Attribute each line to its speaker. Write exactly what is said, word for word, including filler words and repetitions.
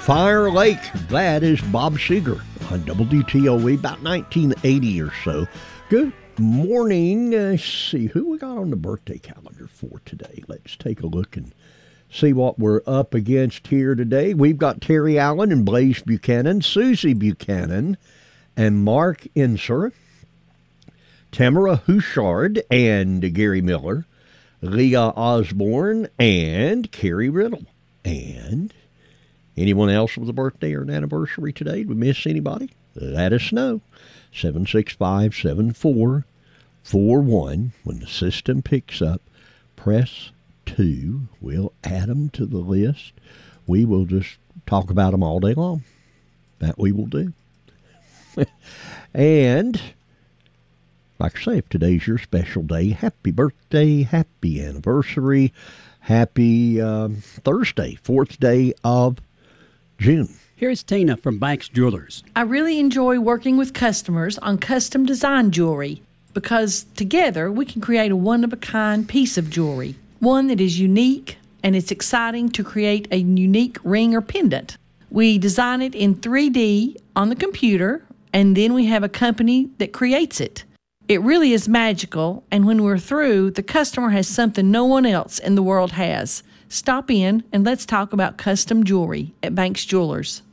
Speaker 1: Fire Lake. That is Bob Seger on W D T O E, about nineteen eighty or so. Good morning. Uh, let's see who we got on the birthday calendar for today. Let's take a look and see what we're up against here today. We've got Terry Allen and Blaze Buchanan, Susie Buchanan, and Mark Inser, Tamara Houchard and Gary Miller, Leah Osborne, and Carrie Riddle. And anyone else with a birthday or an anniversary today? Did we miss anybody? Let us know. seven six five, seven four four one. When the system picks up, press two. We'll add them to the list. We will just talk about them all day long. That we will do. And like I say, if today's your special day, happy birthday, happy anniversary, happy um, Thursday, fourth day of June.
Speaker 2: Here's Tina from Banks Jewelers.
Speaker 3: I really enjoy working with customers on custom design jewelry because together we can create a one-of-a-kind piece of jewelry, one that is unique, and it's exciting to create a unique ring or pendant. We design it in three D on the computer, and then we have a company that creates it. It really is magical, and when we're through, the customer has something no one else in the world has. Stop in and let's talk about custom jewelry at Banks Jewelers.